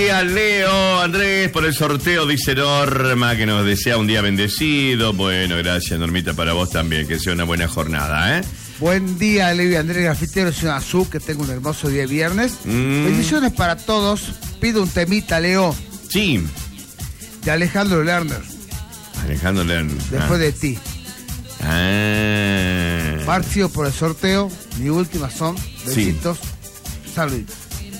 Leo, Andrés, por el sorteo, dice Norma, que nos desea un día bendecido. Bueno, gracias, Normita, para vos también, que sea una buena jornada, ¿eh? Buen día, Leo y Andrés, grafitero, señor Azul, que tenga un hermoso día viernes. Bendiciones para todos. Pido un temita, Leo. Sí. De Alejandro Lerner. Alejandro Lerner. Después de ti. Partido por el sorteo. Mi última son. Besitos. Sí. Saludos.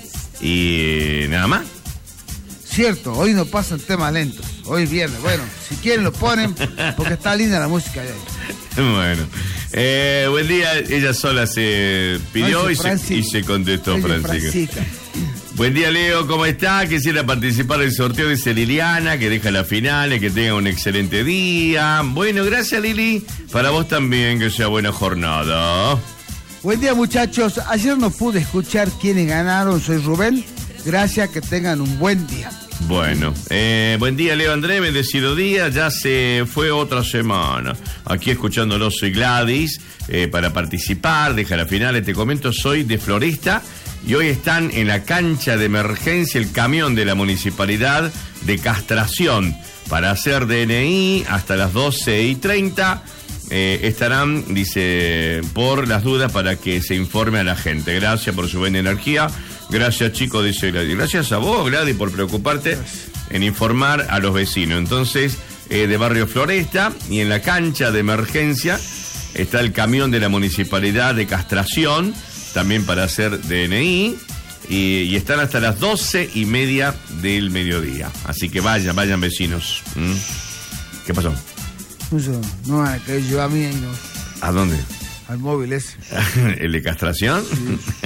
¿Y nada más? Cierto, hoy no pasan temas lentos. Hoy es viernes. Bueno, si quieren lo ponen porque está linda la música de hoy. Bueno, buen día. Ella sola se pidió y se contestó, Francisca. Buen día, Leo, ¿cómo está? Quisiera participar del sorteo, dice Liliana, que deja las finales, que tenga un excelente día. Bueno, gracias, Lili. Para vos también, que sea buena jornada. Buen día, muchachos. Ayer no pude escuchar quiénes ganaron. Soy Rubén. Gracias, que tengan un buen día. Bueno, buen día, Leo, Andrés, bendecido día. Ya se fue otra semana. Aquí escuchándolo, soy Gladys. Para participar, deja las finales, te comento, soy de Floresta. Y hoy están en la cancha de emergencia el camión de la municipalidad de castración para hacer DNI hasta las 12:30. Estarán, dice, por las dudas para que se informe a la gente. Gracias por su buena energía. Gracias, chicos, dice Gladys. Gracias a vos, Gladys, por preocuparte en informar a los vecinos. Entonces, de Barrio Floresta y en la cancha de emergencia está el camión de la municipalidad de castración, también para hacer DNI, y están hasta las 12:30 del mediodía. Así que vayan vecinos. ¿Qué pasó? No, que yo a mí y no. ¿A dónde? Al móvil ese. ¿El de castración? Sí.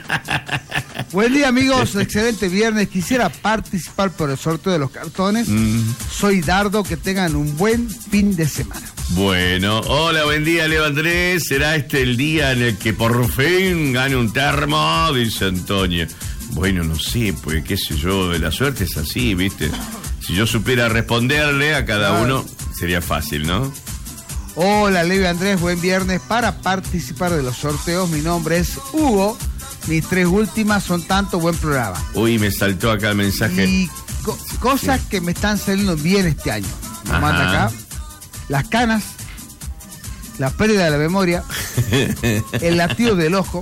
Buen día, amigos, excelente viernes. Quisiera participar por el sorteo de los cartones. Soy Dardo, que tengan un buen fin de semana. Bueno, hola, buen día, Leo, Andrés. ¿Será este el día en el que por fin gane un termo? Dice Antonio. Bueno, no sé, pues qué sé yo, la suerte es así, ¿viste? Si yo supiera responderle a cada uno, sería fácil, ¿no? Hola, Leo y Andrés, buen viernes. Para participar de los sorteos, mi nombre es Hugo. Mis 3 últimas son tanto buen programa. Uy, me saltó acá el mensaje. Y cosas que me están saliendo bien este año. Me manda acá. Las canas, la pérdida de la memoria, el latido del ojo,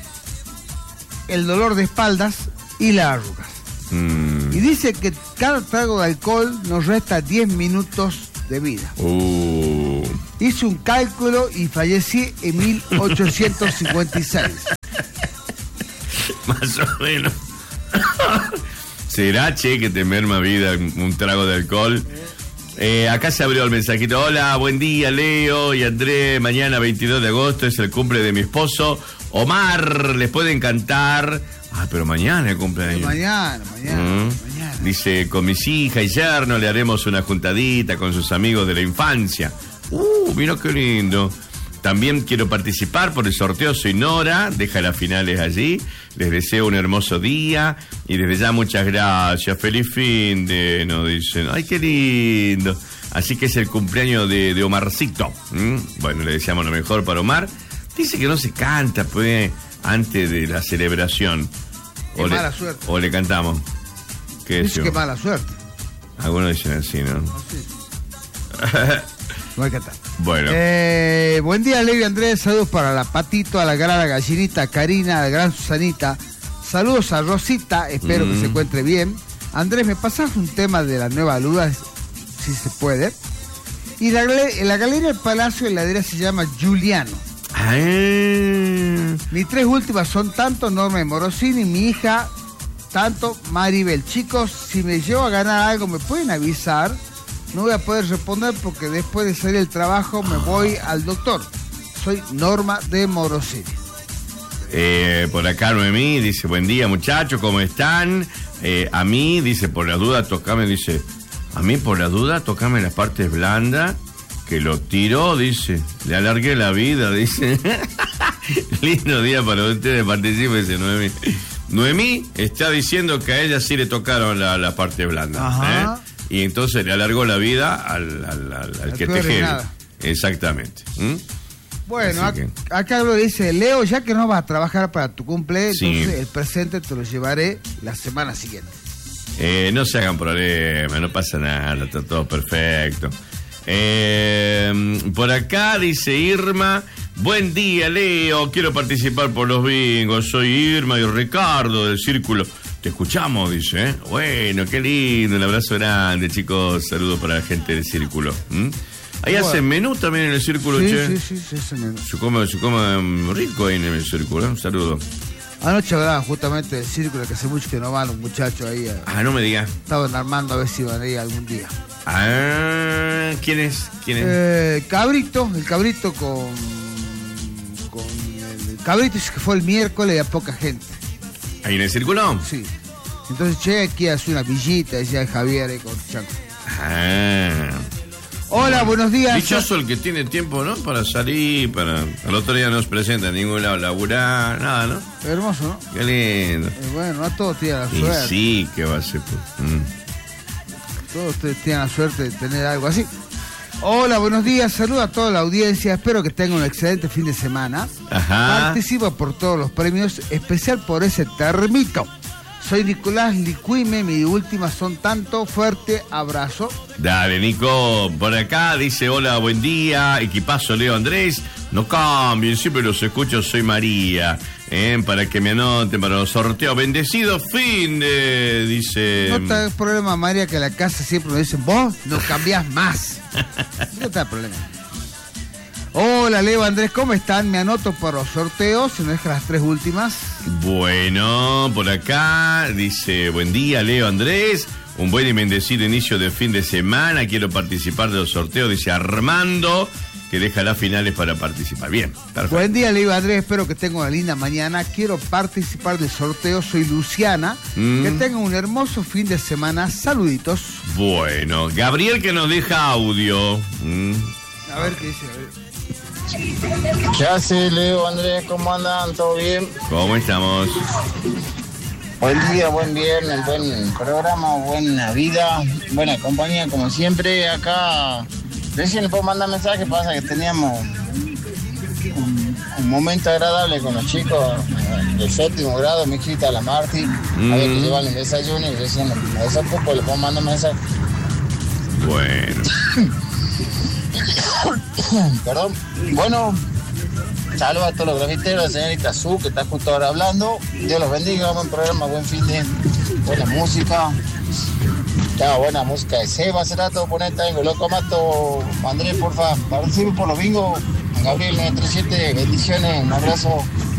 el dolor de espaldas y las arrugas. Y dice que cada trago de alcohol nos resta 10 minutos de vida. Hice un cálculo y fallecí en 1856. Más o menos. ¿Será, che, que te merma vida un trago de alcohol? Acá se abrió el mensajito. Hola, buen día, Leo y Andrés. Mañana 22 de agosto es el cumple de mi esposo Omar. Les pueden cantar. Pero mañana el cumpleaños. Mañana. Dice, con mis hijas y yerno le haremos una juntadita con sus amigos de la infancia. Mira qué lindo. También quiero participar por el sorteo, soy Nora, deja las finales allí. Les deseo un hermoso día y desde ya muchas gracias. Feliz fin de, nos dicen. Ay, qué lindo. Así que es el cumpleaños de Omarcito. Bueno, le deseamos lo mejor para Omar. Dice que no se canta, pues, antes de la celebración. Qué mala suerte. O le cantamos. ¿Qué dice? Qué mala suerte. Algunos dicen así, ¿no? No hay que cantar. Bueno. Buen día, Leo y Andrés. Saludos para la Patito, a la gran gallinita, Karina, a la gran Susanita. Saludos a Rosita, espero que se encuentre bien. Andrés, ¿me pasas un tema de la nueva Luda? Si se puede. Y en la Galería del Palacio, la heladera se llama Giuliano. Mis 3 últimas son tanto Norma Morosini, mi hija, tanto Maribel. Chicos, si me llevo a ganar algo, ¿me pueden avisar? No voy a poder responder porque después de salir del trabajo me voy al doctor. Soy Norma de Morosini. Por acá Noemí dice, buen día muchachos, ¿cómo están? A mí, dice, por la duda, tocame las partes blandas, que lo tiró, dice, le alargué la vida, dice. Lindo día para ustedes, participen, dice Noemí. Noemí está diciendo que a ella sí le tocaron la parte blanda. Y entonces le alargó la vida al que teje. Exactamente. Bueno, acá lo dice, Leo, ya que no vas a trabajar para tu cumple, entonces el presente te lo llevaré la semana siguiente. No se hagan problemas, no pasa nada, está todo perfecto. Por acá dice Irma, buen día Leo, quiero participar por los bingos, soy Irma y Ricardo del Círculo. Te escuchamos, dice, ¿eh? Bueno, qué lindo, un abrazo grande, chicos, saludos para la gente del Círculo. Ahí bueno. Hacen menú también en el Círculo, sí, che. Sí, ese menú. Se come rico ahí en el Círculo, un saludo. Anoche hablaba justamente del Círculo, que hace mucho que no van los muchachos ahí. No me digas. Estaban armando a ver si iban a ir algún día. ¿Quién es? El cabrito con el cabrito que fue el miércoles y a poca gente. ¿Ahí en el Círculo? Sí. Entonces llegué aquí a hacer una villita, decía Javier ahí con Chanco. Hola, buenos días. Dichoso el que tiene tiempo, ¿no? Para salir, al otro día no se presenta en ningún lado, laburar, nada, ¿no? Hermoso, ¿no? Qué lindo. Bueno, a todos tienen la suerte. Sí, que va a ser. Todos ustedes tienen la suerte de tener algo así. Hola, buenos días, saludos a toda la audiencia, espero que tengan un excelente fin de semana. Ajá. Participo por todos los premios, especial por ese termito. Soy Nicolás Licuime, mi última son tanto, fuerte abrazo. Dale, Nico, por acá dice, hola, buen día, equipazo Leo Andrés, no cambien, siempre los escucho, soy María, para que me anoten para los sorteos, bendecido fin de, dice... No está el problema, María, que a la casa siempre me dicen, vos no cambiás más. No está el problema. Hola, Leo Andrés, ¿cómo están? Me anoto para los sorteos, si no deja las 3 últimas. Bueno, por acá dice, buen día, Leo Andrés, un buen y bendecido inicio de fin de semana, quiero participar de los sorteos, dice Armando, que deja las finales para participar. Bien, perfecto. Buen día, Leo Andrés, espero que tengan una linda mañana, quiero participar del sorteo, soy Luciana, que tengan un hermoso fin de semana, saluditos. Bueno, Gabriel que nos deja audio. A ver qué dice, a ver. ¿Qué hace, Leo, Andrés? ¿Cómo andan? ¿Todo bien? ¿Cómo estamos? Buen día, buen viernes, buen programa, buena vida, buena compañía, como siempre. Acá recién le puedo mandar mensaje, pasa que teníamos un momento agradable con los chicos del 7º grado, mi hijita, la Marti. Había que llevarle el desayuno y recién me desocupo, le puedo mandar mensaje. Bueno. Perdón. Bueno, saludos a todos los grafiteros, la señorita Su, que está justo ahora hablando. Dios los bendiga, buen programa, buen fin de... Buena música. Ya, buena música de Seba, será todo ponete algo. Loco Mato, Andrés, porfa, participe por los bingos. Gabriel 937, bendiciones, un abrazo.